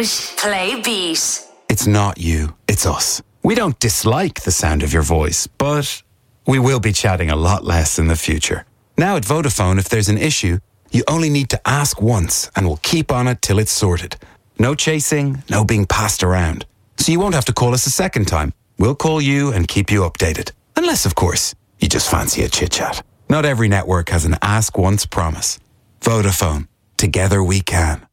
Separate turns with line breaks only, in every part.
Irish Play Beat.
It's not you, it's us. We don't dislike the sound of your voice, but we will be chatting a lot less in the future. Now at Vodafone, if there's an issue, you only need to ask once and we'll keep on it till it's sorted. No chasing, no being passed around. So you won't have to call us a second time. We'll call you and keep you updated. Unless, of course, you just fancy a chit-chat. Not every network has an ask once promise. Vodafone. Together we can.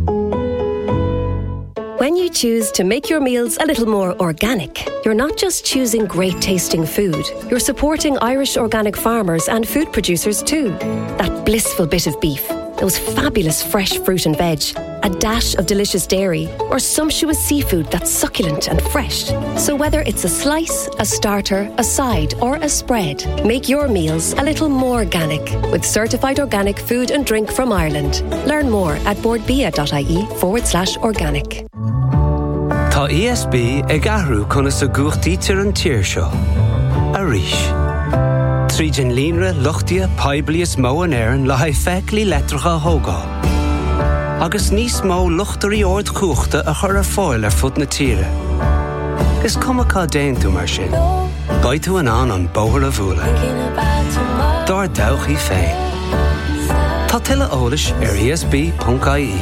When you choose to make your meals a little more organic, you're not just choosing great tasting food, you're supporting Irish organic farmers and food producers too. That blissful bit of beef, those fabulous fresh fruit and veg, a dash of delicious dairy, or sumptuous seafood that's succulent and fresh. So whether it's a slice, a starter, a side, or a spread, make your meals a little more organic with certified organic food and drink from Ireland. Learn more at boardbia.ie/organic.
Tá ESB ag ahrú chuna sa gúchtaí tir an tír seo. A rís. Trídin línre luchtia paiblias mó an éireann le haid feiceaí letracha thógá. Agus níos mó luchtarí ord chúchta a chur ar fáil ar fud na tíre. Gus cumachá déan tú mar sin. Baid tú an bóthar a bhúla. Dar dawchaí féin. Tá tuile eolais ar esb.ie.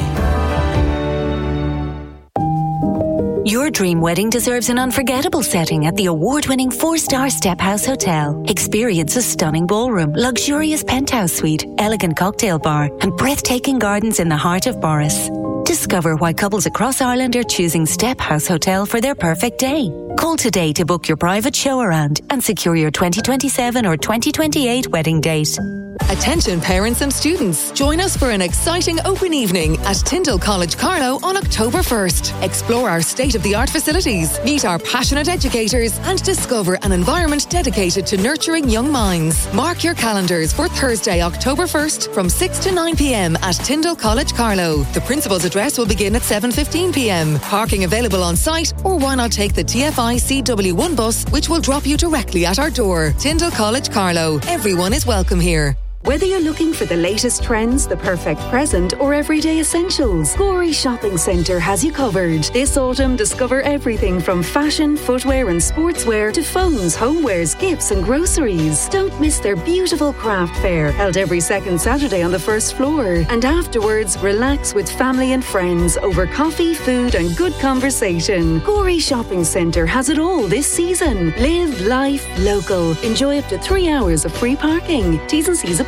Your dream wedding deserves an unforgettable setting at the award-winning 4-star Step House Hotel. Experience a stunning ballroom, luxurious penthouse suite, elegant cocktail bar, and breathtaking gardens in the heart of Boris. Discover why couples across Ireland are choosing Step House Hotel for their perfect day. Call today to book your private show around and secure your 2027 or 2028 wedding date.
Attention parents and students, join us for an exciting open evening at Tyndall College Carlow on October 1st. Explore our state-of-the-art facilities, meet our passionate educators and discover an environment dedicated to nurturing young minds. Mark your calendars for Thursday, October 1st from 6 to 9 p.m. at Tyndall College Carlow. The principal's address will begin at 7:15 p.m. Parking available on site, or why not take the TFI CW1 bus, which will drop you directly at our door. Tyndall College Carlow. Everyone is welcome here.
Whether you're looking for the latest trends, the perfect present, or everyday essentials, Gorey Shopping Centre has you covered. This autumn, discover everything from fashion, footwear and sportswear to phones, homewares, gifts and groceries. Don't miss their beautiful craft fair, held every second Saturday on the first floor. And afterwards, relax with family and friends over coffee, food and good conversation. Gorey Shopping Centre has it all this season. Live life local. Enjoy up to 3 hours of free parking. T's and C's apply.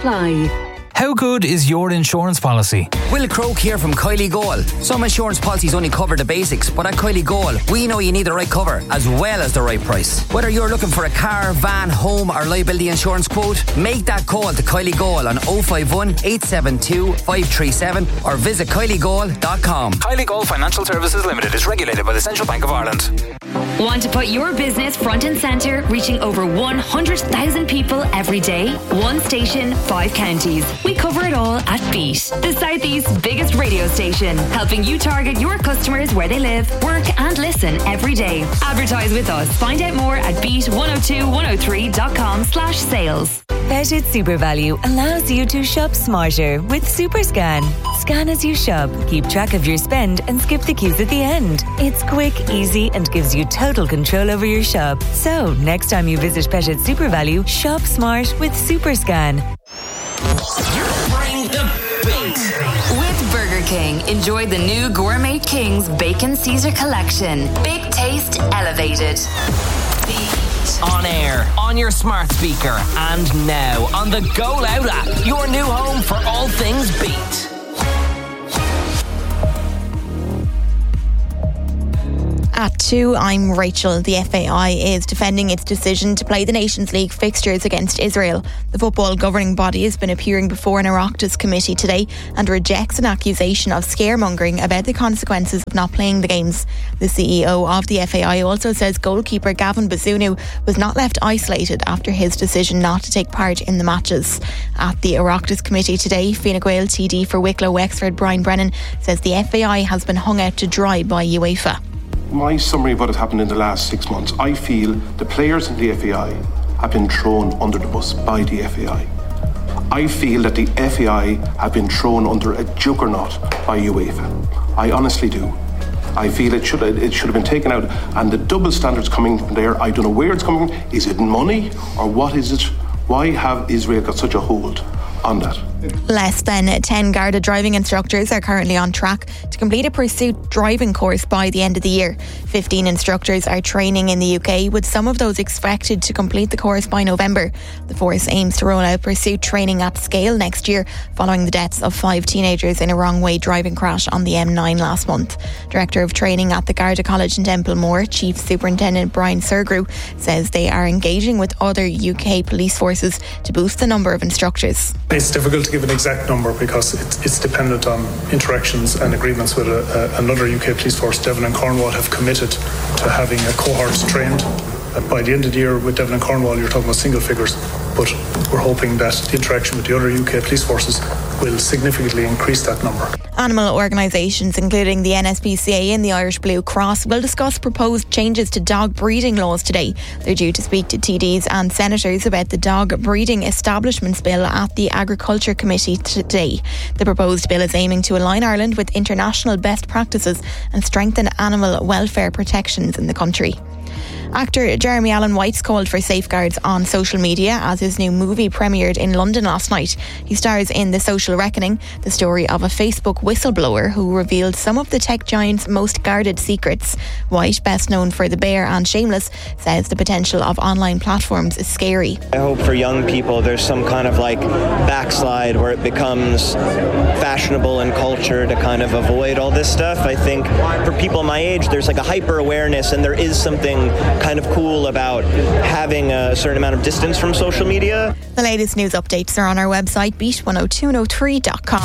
How good is your insurance policy?
Will Croak here from Kylie Goal. Some insurance policies only cover the basics, but at Kylie Goal, we know you need the right cover as well as the right price. Whether you're looking for a car, van, home or liability insurance quote, make that call to Kylie Goal on 051 872 537 or visit kyliegoal.com.
Kylie Goal Financial Services Limited is regulated by the Central Bank of Ireland.
Want to put your business front and centre, reaching over 100,000 people every day? One station, 5 counties. We cover it all at Beat, the Southeast's biggest radio station, helping you target your customers where they live, work and listen every day. Advertise with us. Find out more at beat102103.com/sales.
Pettit SuperValue allows you to shop smarter with SuperScan. Scan as you shop, keep track of your spend and skip the queues at the end. It's quick, easy and gives you total control over your shop. So, next time you visit Pettit SuperValue, shop smart with SuperScan.
Bring the beat. With Burger King, enjoy the new Gourmet King's Bacon Caesar Collection. Big taste elevated.
On air, on your smart speaker, and now on the Go Loud app, your new home for all things Beat.
At 2, I'm Rachel. The FAI is defending its decision to play the Nations League fixtures against Israel. The football governing body has been appearing before an Oireachtas committee today and rejects an accusation of scaremongering about the consequences of not playing the games. The CEO of the FAI also says goalkeeper Gavin Bazunu was not left isolated after his decision not to take part in the matches. At the Oireachtas committee today, Fine Gael TD for Wicklow Wexford Brian Brennan says the FAI has been hung out to dry by UEFA.
My summary of what has happened in the last 6 months, I feel the players in the FAI have been thrown under the bus by the FAI. I feel that the FAI have been thrown under a juggernaut by UEFA. I honestly do. I feel it should have been taken out. And the double standards coming from there, I don't know where it's coming from. Is it money or what is it? Why have Israel got such a hold on that?
Less than 10 Garda driving instructors are currently on track to complete a pursuit driving course by the end of the year. 15 instructors are training in the UK, with some of those expected to complete the course by November. The force aims to roll out pursuit training at scale next year, following the deaths of 5 teenagers in a wrong-way driving crash on the M9 last month. Director of Training at the Garda College in Templemore, Chief Superintendent Brian Surgrew, says they are engaging with other UK police forces to boost the number of instructors.
It's difficult to give an exact number because it's dependent on interactions and agreements with another UK police force. Devon and Cornwall have committed to having a cohort trained. By the end of the year with Devon and Cornwall, you're talking about single figures, but we're hoping that the interaction with the other UK police forces will significantly increase that number.
Animal organisations, including the NSPCA and the Irish Blue Cross, will discuss proposed changes to dog breeding laws today. They're due to speak to TDs and senators about the dog breeding establishments bill at the Agriculture Committee today. The proposed bill is aiming to align Ireland with international best practices and strengthen animal welfare protections in the country. Actor Jeremy Allen White's called for safeguards on social media as his new movie premiered in London last night. He stars in The Social Reckoning, the story of a Facebook whistleblower who revealed some of the tech giant's most guarded secrets. White, best known for The Bear and Shameless, says the potential of online platforms is scary.
I hope for young people there's some kind of backslide where it becomes fashionable in culture to kind of avoid all this stuff. I think for people my age there's a hyper awareness, and there is something kind of cool about having a certain amount of distance from social media.
The latest news updates are on our website, beat102103.com.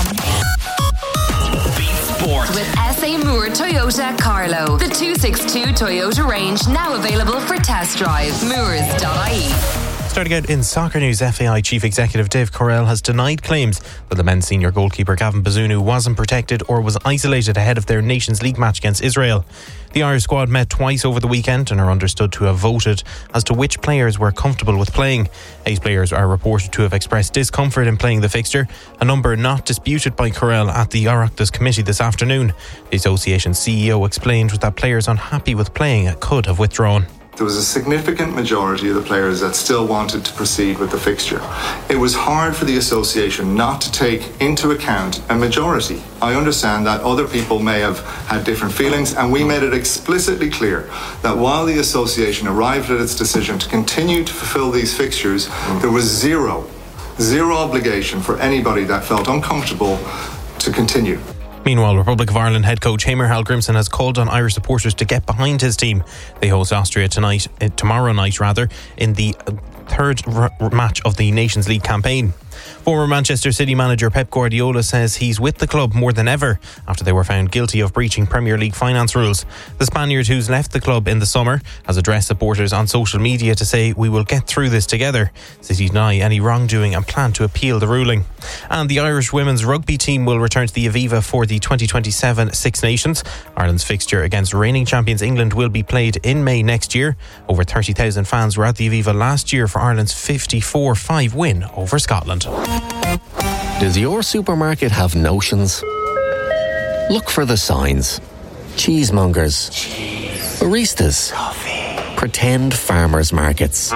Beat Sport with SA Moore Toyota Carlow. The 262 Toyota range now available for test drive. Moores.ie.
Starting out in soccer news, FAI Chief Executive Dave Correll has denied claims that the men's senior goalkeeper Gavin Bazunu wasn't protected or was isolated ahead of their Nations League match against Israel. The Irish squad met twice over the weekend and are understood to have voted as to which players were comfortable with playing. 8 players are reported to have expressed discomfort in playing the fixture, a number not disputed by Correll at the Oireachtas committee this afternoon. The association's CEO explained that players unhappy with playing could have withdrawn.
There was a significant majority of the players that still wanted to proceed with the fixture. It was hard for the association not to take into account a majority. I understand that other people may have had different feelings, and we made it explicitly clear that while the association arrived at its decision to continue to fulfil these fixtures, there was zero obligation for anybody that felt uncomfortable to continue.
Meanwhile, Republic of Ireland head coach Heimir Hallgrimsson has called on Irish supporters to get behind his team. They host Austria tomorrow night, in the third match of the Nations League campaign. Former Manchester City manager Pep Guardiola says he's with the club more than ever after they were found guilty of breaching Premier League finance rules. The Spaniard, who's left the club in the summer, has addressed supporters on social media to say, "We will get through this together." City deny any wrongdoing and plan to appeal the ruling. And the Irish women's rugby team will return to the Aviva for the 2027 Six Nations. Ireland's fixture against reigning champions England will be played in May next year. Over 30,000 fans were at the Aviva last year for Ireland's 54-5 win over Scotland.
Does your supermarket have notions? Look for the signs. Cheesemongers. Baristas. Pretend farmers markets.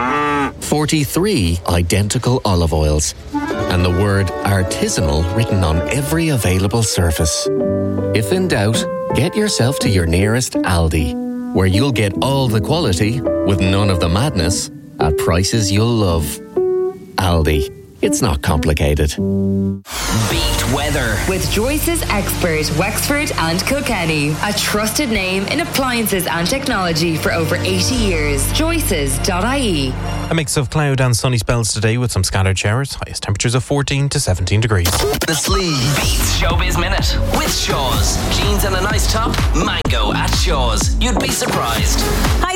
43 identical olive oils. And the word artisanal written on every available surface. If in doubt, get yourself to your nearest Aldi, where you'll get all the quality with none of the madness at prices you'll love. Aldi. It's not complicated.
Beat weather with Joyce's expert Wexford and Kilkenny, a trusted name in appliances and technology for over 80 years. Joyces.ie.
A mix of cloud and sunny spells today with some scattered showers. Highest temperatures of 14 to 17 degrees.
The Sleeve Beats Showbiz Minute with Shaw's. Jeans and a nice top. Mango at Shaw's. You'd be surprised.
Hi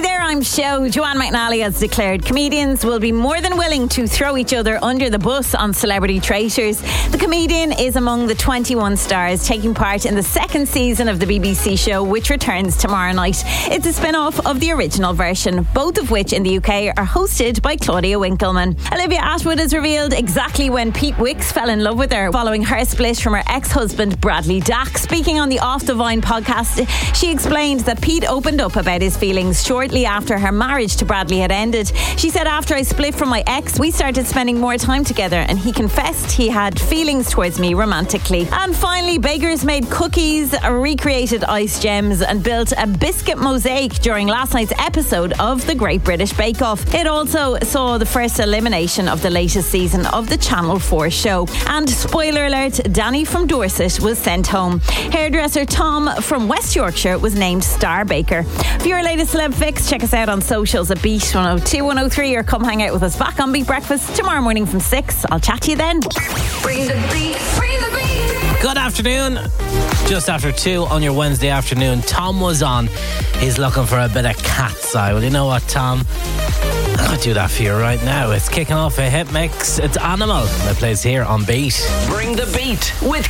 there, I'm Show. Joanne McNally has declared comedians will be more than willing to throw each other under the bus on Celebrity Traitors. The comedian is among the 21 stars taking part in the second season of the BBC show, which returns tomorrow night. It's a spin-off of the original version, both of which in the UK are hosted by Claudia Winkleman. Olivia Attwood has revealed exactly when Pete Wicks fell in love with her following her split from her ex-husband Bradley Dack. Speaking on the Off the Vine podcast, she explained that Pete opened up about his feelings shortly after her marriage to Bradley had ended. She said, after I split from my ex, we started spending more time together and he confessed he had feelings towards me romantically. And finally, bakers made cookies, recreated ice gems and built a biscuit mosaic during last night's episode of the Great British Bake Off. It also saw the first elimination of the latest season of the Channel 4 show. And spoiler alert, Danny from Dorset was sent home. Hairdresser Tom from West Yorkshire was named Star Baker. For your latest celeb fix, check us out on socials at Beat 102 103 or come hang out with us back on Beat Breakfast tomorrow morning from 6. I'll chat to you then.
Bring the beat, bring the beat.
Good afternoon. Just after 2 on your Wednesday afternoon, Tom was on. He's looking for a bit of cat's eye. Well, you know what, Tom? I'll do that for you right now. It's kicking off a hit mix. It's Animal that plays here on Beat. Bring the beat with